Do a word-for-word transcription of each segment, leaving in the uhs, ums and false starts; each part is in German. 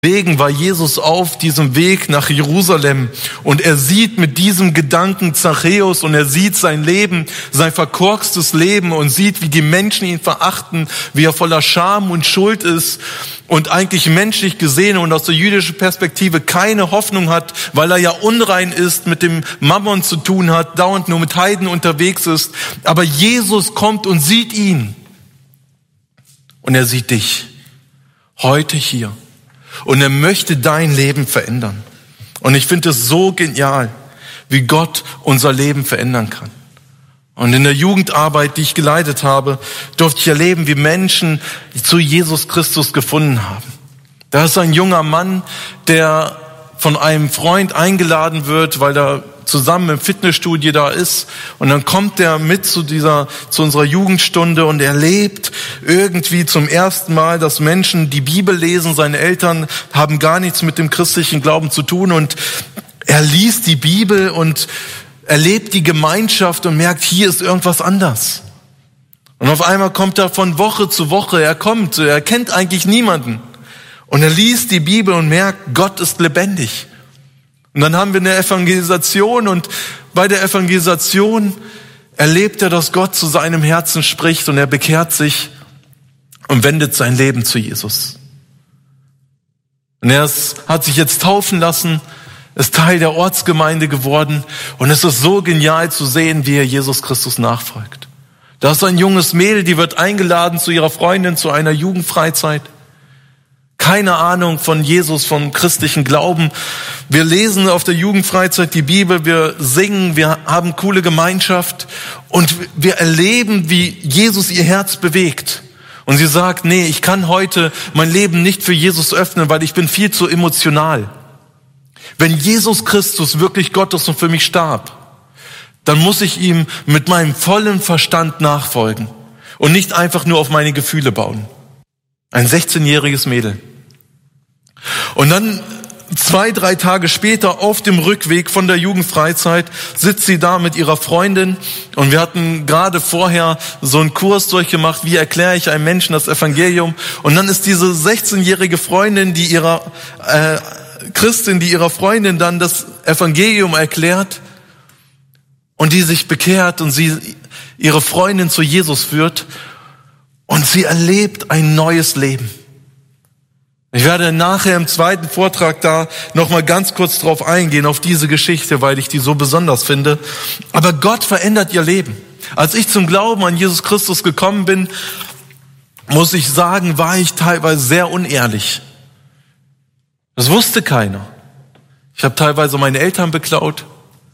Deswegen war Jesus auf diesem Weg nach Jerusalem und er sieht mit diesem Gedanken Zachäus und er sieht sein Leben, sein verkorkstes Leben und sieht, wie die Menschen ihn verachten, wie er voller Scham und Schuld ist und eigentlich menschlich gesehen und aus der jüdischen Perspektive keine Hoffnung hat, weil er ja unrein ist, mit dem Mammon zu tun hat, dauernd nur mit Heiden unterwegs ist. Aber Jesus kommt und sieht ihn und er sieht dich heute hier. Und er möchte dein Leben verändern. Und ich finde es so genial, wie Gott unser Leben verändern kann. Und in der Jugendarbeit, die ich geleitet habe, durfte ich erleben, wie Menschen zu Jesus Christus gefunden haben. Da ist ein junger Mann, der von einem Freund eingeladen wird, weil er zusammen im Fitnessstudio da ist. Und dann kommt er mit zu dieser, zu unserer Jugendstunde und erlebt irgendwie zum ersten Mal, dass Menschen die Bibel lesen. Seine Eltern haben gar nichts mit dem christlichen Glauben zu tun und er liest die Bibel und erlebt die Gemeinschaft und merkt, hier ist irgendwas anders. Und auf einmal kommt er von Woche zu Woche, er kommt, er kennt eigentlich niemanden. Und er liest die Bibel und merkt, Gott ist lebendig. Und dann haben wir eine Evangelisation und bei der Evangelisation erlebt er, dass Gott zu seinem Herzen spricht und er bekehrt sich und wendet sein Leben zu Jesus. Und er ist, hat sich jetzt taufen lassen, ist Teil der Ortsgemeinde geworden und es ist so genial zu sehen, wie er Jesus Christus nachfolgt. Da ist ein junges Mädel, die wird eingeladen zu ihrer Freundin zu einer Jugendfreizeit. Keine Ahnung von Jesus, vom christlichen Glauben. Wir lesen auf der Jugendfreizeit die Bibel, wir singen, wir haben coole Gemeinschaft und wir erleben, wie Jesus ihr Herz bewegt. Und sie sagt, nee, ich kann heute mein Leben nicht für Jesus öffnen, weil ich bin viel zu emotional. Wenn Jesus Christus wirklich Gott ist und für mich starb, dann muss ich ihm mit meinem vollen Verstand nachfolgen und nicht einfach nur auf meine Gefühle bauen. Ein sechzehnjähriges Mädel. Und dann zwei, drei Tage später auf dem Rückweg von der Jugendfreizeit sitzt sie da mit ihrer Freundin und wir hatten gerade vorher so einen Kurs durchgemacht, wie erkläre ich einem Menschen das Evangelium und dann ist diese sechzehnjährige Freundin, die ihrer äh, Christin, die ihrer Freundin dann das Evangelium erklärt und die sich bekehrt und sie ihre Freundin zu Jesus führt und sie erlebt ein neues Leben. Ich werde nachher im zweiten Vortrag da nochmal ganz kurz drauf eingehen, auf diese Geschichte, weil ich die so besonders finde. Aber Gott verändert ihr Leben. Als ich zum Glauben an Jesus Christus gekommen bin, muss ich sagen, war ich teilweise sehr unehrlich. Das wusste keiner. Ich habe teilweise meine Eltern beklaut.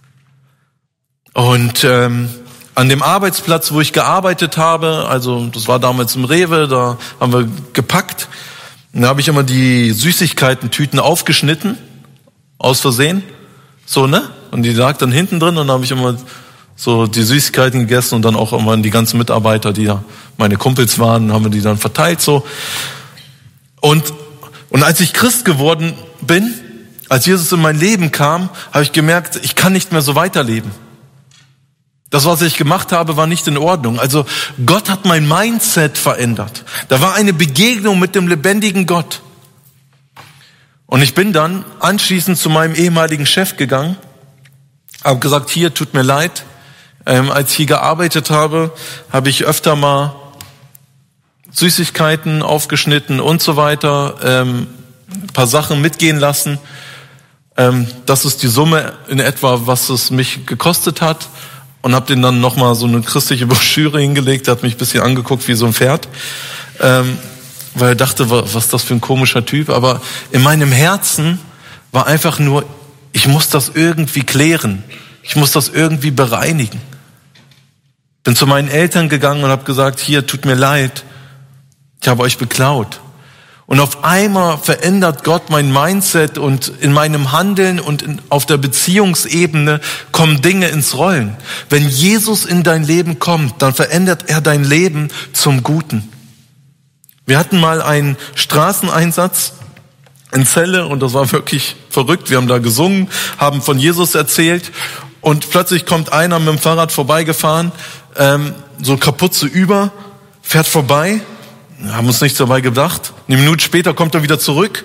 Und ähm, an dem Arbeitsplatz, wo ich gearbeitet habe, also das war damals im Rewe, da haben wir gepackt. Und da habe ich immer die Süßigkeiten-Tüten aufgeschnitten, aus Versehen, so, ne? Und die lag dann hinten drin und da habe ich immer so die Süßigkeiten gegessen und dann auch immer die ganzen Mitarbeiter, die ja meine Kumpels waren, haben wir die dann verteilt, so. Und, und als ich Christ geworden bin, als Jesus in mein Leben kam, habe ich gemerkt, ich kann nicht mehr so weiterleben. Das, was ich gemacht habe, war nicht in Ordnung. Also Gott hat mein Mindset verändert. Da war eine Begegnung mit dem lebendigen Gott. Und ich bin dann anschließend zu meinem ehemaligen Chef gegangen, habe gesagt, hier, tut mir leid. Ähm, als ich hier gearbeitet habe, habe ich öfter mal Süßigkeiten aufgeschnitten und so weiter, ähm, ein paar Sachen mitgehen lassen. Ähm, das ist die Summe in etwa, was es mich gekostet hat. Und habe den dann nochmal so eine christliche Broschüre hingelegt, der hat mich ein bisschen angeguckt wie so ein Pferd, ähm, weil er dachte, was ist das für ein komischer Typ, aber in meinem Herzen war einfach nur, ich muss das irgendwie klären, ich muss das irgendwie bereinigen. Bin zu meinen Eltern gegangen und habe gesagt, hier, tut mir leid, ich habe euch beklaut. Und auf einmal verändert Gott mein Mindset und in meinem Handeln und in, auf der Beziehungsebene kommen Dinge ins Rollen. Wenn Jesus in dein Leben kommt, dann verändert er dein Leben zum Guten. Wir hatten mal einen Straßeneinsatz in Celle und das war wirklich verrückt. Wir haben da gesungen, haben von Jesus erzählt und plötzlich kommt einer mit dem Fahrrad vorbeigefahren, ähm, so Kapuze über, fährt vorbei. Wir haben uns nichts dabei gedacht. Eine Minute später kommt er wieder zurück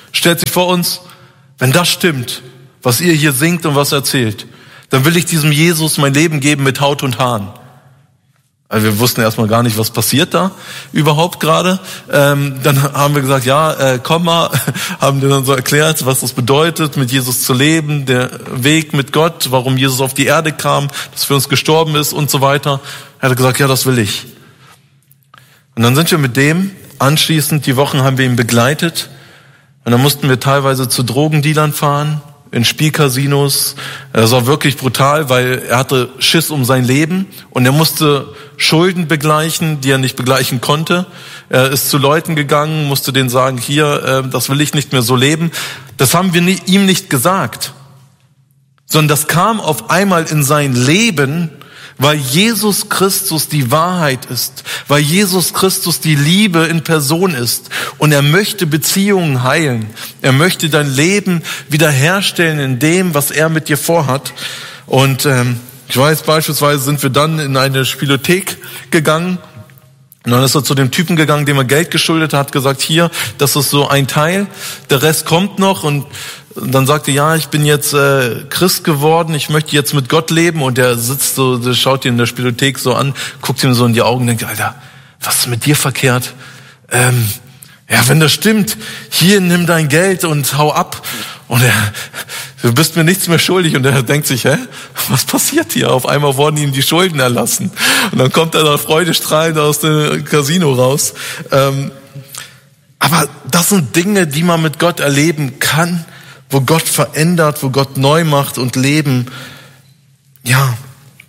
stellt sich vor uns, wenn das stimmt, was ihr hier singt und was erzählt, dann will ich diesem Jesus mein Leben geben mit Haut und Haaren. Also wir wussten erstmal gar nicht, was passiert da überhaupt gerade. Ähm, dann haben wir gesagt, ja, äh, komm mal, haben wir dann so erklärt, was das bedeutet, mit Jesus zu leben, der Weg mit Gott, warum Jesus auf die Erde kam, dass für uns gestorben ist und so weiter. Er hat gesagt, ja, das will ich. Und dann sind wir mit dem, anschließend, die Wochen haben wir ihn begleitet. Und dann mussten wir teilweise zu Drogendealern fahren, in Spielcasinos. Das war wirklich brutal, weil er hatte Schiss um sein Leben und er musste Schulden begleichen, die er nicht begleichen konnte. Er ist zu Leuten gegangen, musste denen sagen, hier, äh, das will ich nicht mehr so leben. Das haben wir nie, ihm nicht gesagt, sondern das kam auf einmal in sein Leben, weil Jesus Christus die Wahrheit ist, weil Jesus Christus die Liebe in Person ist und er möchte Beziehungen heilen. Er möchte dein Leben wiederherstellen in dem, was er mit dir vorhat. Und ähm, ich weiß, beispielsweise sind wir dann in eine Spielothek gegangen und dann ist er zu dem Typen gegangen, dem er Geld geschuldet hat, gesagt, hier, das ist so ein Teil, der Rest kommt noch. Und dann sagte, ja, ich bin jetzt äh, Christ geworden, ich möchte jetzt mit Gott leben. Und der sitzt so, der schaut ihn in der Spielothek so an, guckt ihm so in die Augen und denkt, Alter, was ist mit dir verkehrt? Ähm, ja, wenn das stimmt, hier, nimm dein Geld und hau ab. Und er, du bist mir nichts mehr schuldig. Und er denkt sich, hä, was passiert hier? Auf einmal wurden ihm die Schulden erlassen. Und dann kommt er da freudestrahlend aus dem Casino raus. Ähm, aber das sind Dinge, die man mit Gott erleben kann, wo Gott verändert, wo Gott neu macht und Leben, ja,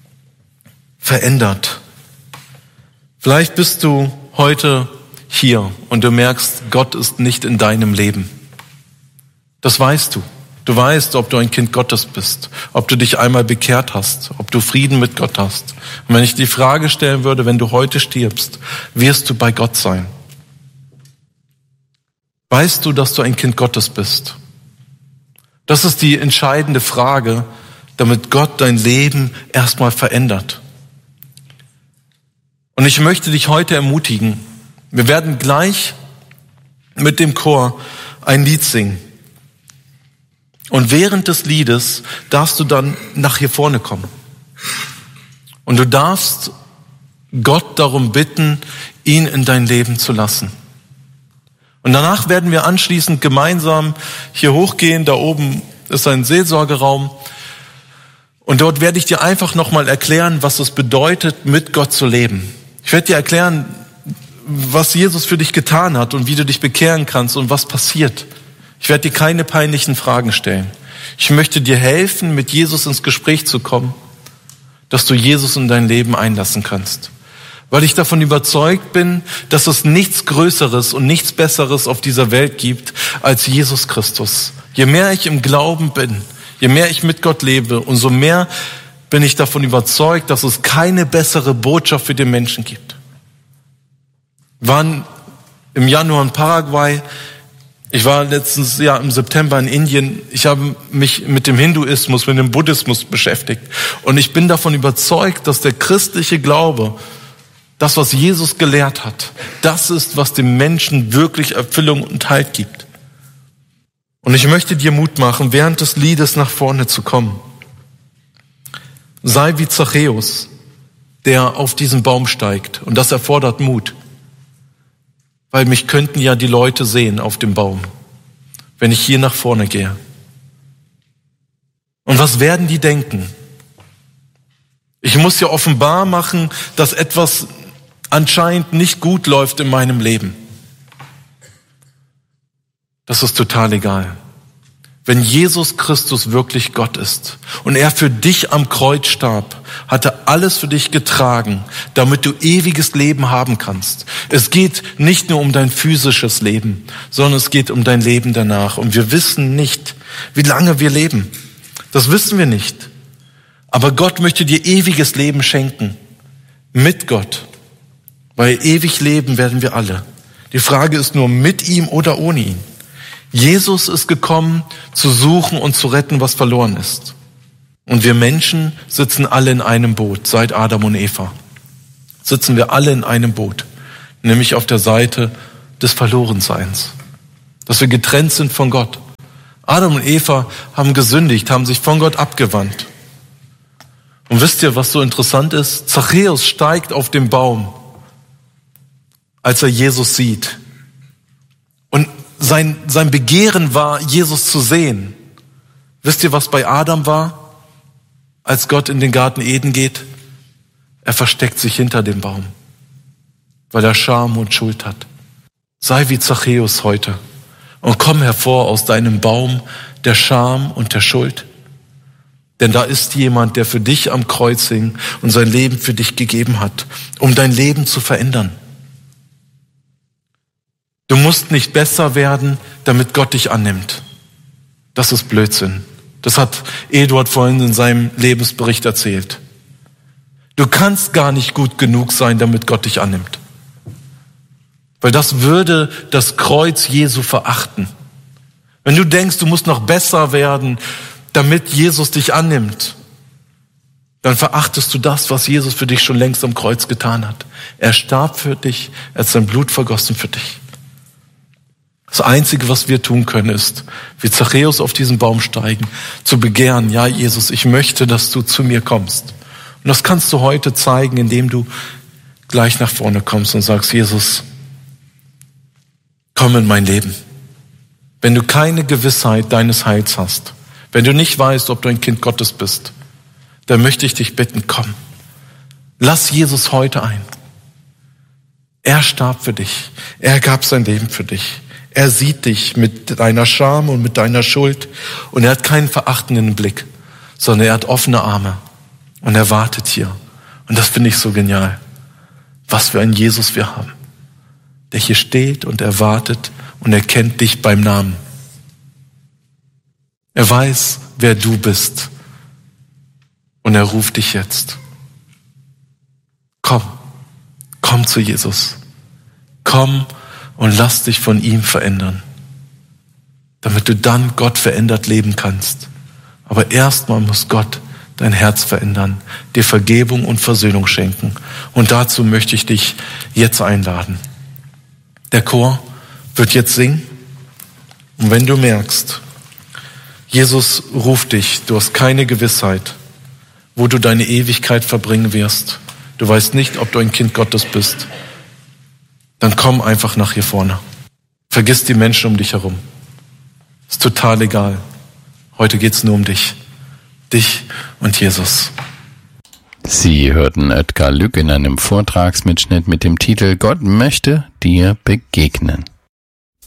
verändert. Vielleicht bist du heute hier und du merkst, Gott ist nicht in deinem Leben. Das weißt du. Du weißt, ob du ein Kind Gottes bist, ob du dich einmal bekehrt hast, ob du Frieden mit Gott hast. Und wenn ich die Frage stellen würde, wenn du heute stirbst, wirst du bei Gott sein? Weißt du, dass du ein Kind Gottes bist? Das ist die entscheidende Frage, damit Gott dein Leben erstmal verändert. Und ich möchte dich heute ermutigen. Wir werden gleich mit dem Chor ein Lied singen. Und während des Liedes darfst du dann nach hier vorne kommen. Und du darfst Gott darum bitten, ihn in dein Leben zu lassen. Und danach werden wir anschließend gemeinsam hier hochgehen. Da oben ist ein Seelsorgeraum. Und dort werde ich dir einfach nochmal erklären, was es bedeutet, mit Gott zu leben. Ich werde dir erklären, was Jesus für dich getan hat und wie du dich bekehren kannst und was passiert. Ich werde dir keine peinlichen Fragen stellen. Ich möchte dir helfen, mit Jesus ins Gespräch zu kommen, dass du Jesus in dein Leben einlassen kannst. Weil ich davon überzeugt bin, dass es nichts Größeres und nichts Besseres auf dieser Welt gibt als Jesus Christus. Je mehr ich im Glauben bin, je mehr ich mit Gott lebe, umso mehr bin ich davon überzeugt, dass es keine bessere Botschaft für den Menschen gibt. Wir waren im Januar in Paraguay. Ich war letztes Jahr im September in Indien. Ich habe mich mit dem Hinduismus, mit dem Buddhismus beschäftigt. Und ich bin davon überzeugt, dass der christliche Glaube, das, was Jesus gelehrt hat, das ist, was dem Menschen wirklich Erfüllung und Halt gibt. Und ich möchte dir Mut machen, während des Liedes nach vorne zu kommen. Sei wie Zachäus, der auf diesen Baum steigt. Und das erfordert Mut. Weil mich könnten ja die Leute sehen auf dem Baum, wenn ich hier nach vorne gehe. Und was werden die denken? Ich muss ja offenbar machen, dass etwas anscheinend nicht gut läuft in meinem Leben. Das ist total egal. Wenn Jesus Christus wirklich Gott ist und er für dich am Kreuz starb, hat er alles für dich getragen, damit du ewiges Leben haben kannst. Es geht nicht nur um dein physisches Leben, sondern es geht um dein Leben danach. Und wir wissen nicht, wie lange wir leben. Das wissen wir nicht. Aber Gott möchte dir ewiges Leben schenken. Mit Gott. Weil ewig leben werden wir alle. Die Frage ist nur, mit ihm oder ohne ihn. Jesus ist gekommen, zu suchen und zu retten, was verloren ist. Und wir Menschen sitzen alle in einem Boot, seit Adam und Eva. Sitzen wir alle in einem Boot, nämlich auf der Seite des Verlorenseins. dass wir getrennt sind von Gott. Adam und Eva haben gesündigt, haben sich von Gott abgewandt. Und wisst ihr, was so interessant ist? Zachäus steigt auf den Baum, als er Jesus sieht. Und sein, sein Begehren war, Jesus zu sehen. Wisst ihr, was bei Adam war, als Gott in den Garten Eden geht? Er versteckt sich hinter dem Baum, weil er Scham und Schuld hat. Sei wie Zachäus heute und komm hervor aus deinem Baum der Scham und der Schuld. Denn da ist jemand, der für dich am Kreuz hing und sein Leben für dich gegeben hat, um dein Leben zu verändern. Du musst nicht besser werden, damit Gott dich annimmt. Das ist Blödsinn. Das hat Eduard vorhin in seinem Lebensbericht erzählt. Du kannst gar nicht gut genug sein, damit Gott dich annimmt. Weil das würde das Kreuz Jesu verachten. Wenn du denkst, du musst noch besser werden, damit Jesus dich annimmt, dann verachtest du das, was Jesus für dich schon längst am Kreuz getan hat. Er starb für dich, er hat sein Blut vergossen für dich. Das Einzige, was wir tun können, ist, wie Zachäus auf diesen Baum steigen, zu begehren, ja Jesus, ich möchte, dass du zu mir kommst. Und das kannst du heute zeigen, indem du gleich nach vorne kommst und sagst, Jesus, komm in mein Leben. Wenn du keine Gewissheit deines Heils hast, wenn du nicht weißt, ob du ein Kind Gottes bist, dann möchte ich dich bitten, komm. Lass Jesus heute ein. Er starb für dich. Er gab sein Leben für dich. Er sieht dich mit deiner Scham und mit deiner Schuld und er hat keinen verachtenden Blick, sondern er hat offene Arme und er wartet hier. Und das finde ich so genial. Was für einen Jesus wir haben, der hier steht und er wartet und er kennt dich beim Namen. Er weiß, wer du bist und er ruft dich jetzt. Komm, komm zu Jesus. Komm und lass dich von ihm verändern, damit du dann Gott verändert leben kannst. Aber erstmal muss Gott dein Herz verändern, dir Vergebung und Versöhnung schenken. Und dazu möchte ich dich jetzt einladen. Der Chor wird jetzt singen. Und wenn du merkst, Jesus ruft dich, du hast keine Gewissheit, wo du deine Ewigkeit verbringen wirst, du weißt nicht, ob du ein Kind Gottes bist, dann komm einfach nach hier vorne. Vergiss die Menschen um dich herum. Ist total egal. Heute geht's nur um dich. Dich und Jesus. Sie hörten Oetker Lück in einem Vortragsmitschnitt mit dem Titel Gott möchte dir begegnen.